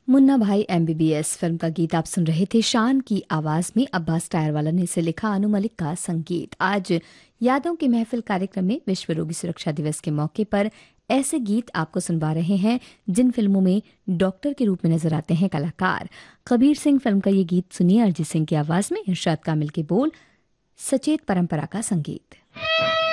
मुन्ना भाई MBBS film का गीत आप सुन रहे थे। शान की आवाज में अब्बास टायरवाला ने इसे लिखा, अनु मलिक का संगीत। आज यादों की महफिल कार्यक्रम में विश्व रोगी सुरक्षा दिवस के मौके पर ऐसे गीत आपको सुनवा रहे हैं जिन फिल्मों में डॉक्टर के रूप में नजर आते हैं कलाकार। कबीर सिंह फिल्म का ये गीत सुनिए, अरिजीत सिंह की आवाज में, इरशाद कामिल के बोल, सचेत परंपरा का संगीत।